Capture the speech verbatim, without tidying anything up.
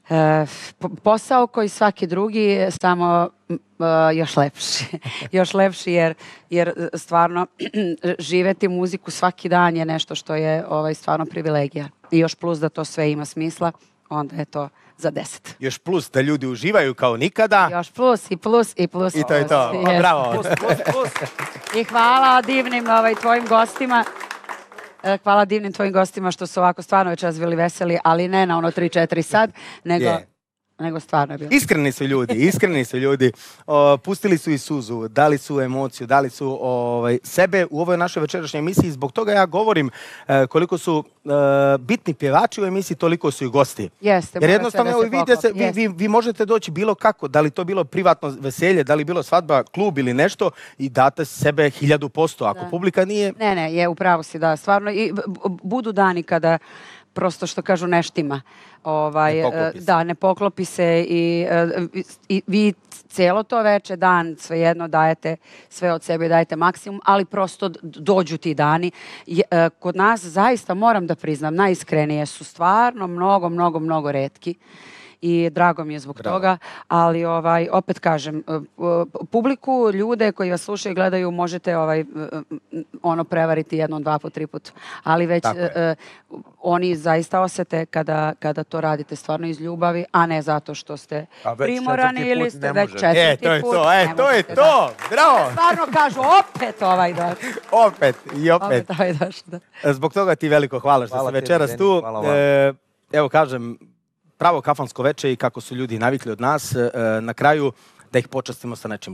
E, posao koji svaki drugi, samo uh, još lepši. još lepši jer, jer stvarno živeti muziku svaki dan je nešto što je ovaj, stvarno privilegija. I još plus da to sve ima smisla, onda je to za deset. Još plus da ljudi uživaju kao nikada. Još plus i plus i plus. I to je to. O, bravo. Plus, plus, plus. I hvala divnim ovaj, tvojim gostima. Hvala divnim tvojim gostima što su ovako stvarno večeras bili veseli, ali ne na ono tri četiri sad, nego, yeah. nego stvarno je bilo. Iskreni su ljudi, iskreni su ljudi. O, pustili su i suzu, dali su emociju, dali su ovaj, sebe u ovoj našoj večerašnjoj emisiji. Zbog toga ja govorim e, koliko su e, bitni pjevači u emisiji, toliko su i gosti. Jeste, jer jednostavno se vidite se, vi, vi, vi možete doći bilo kako, da li to bilo privatno veselje, da li bilo svadba, klub ili nešto i date sebe hiljadu posto. Ako da. Publika nije... Ne, ne, je upravo si, da, stvarno. I budu dani kada prosto što kažu neštima. Ovaj, ne poklopi se. Da, ne poklopi se i, i vi cijelo to veče, dan, svejedno dajete sve od sebe, dajete maksimum, ali prosto dođu ti dani. Kod nas zaista moram da priznam, najiskrenije su stvarno mnogo, mnogo, mnogo retki. I drago mi je zbog Bravo. toga, ali ovaj opet kažem, publiku, ljude koji vas slušaju i gledaju možete ovaj ono prevariti jednom, dva put, tri put, ali već uh, oni zaista osete kada, kada to radite stvarno iz ljubavi, a ne zato što ste primorani ili ste već četvrti e, to je put. To, e, to je to, da. Bravo! Stvarno kažu, opet ovaj došao. opet i opet. opet ovaj došao, da. Zbog toga ti veliko hvala što hvala si večeras tu. E, evo kažem, pravo kafansko veče i kako su ljudi navikli od nas, na kraju da ih počastimo sa nečim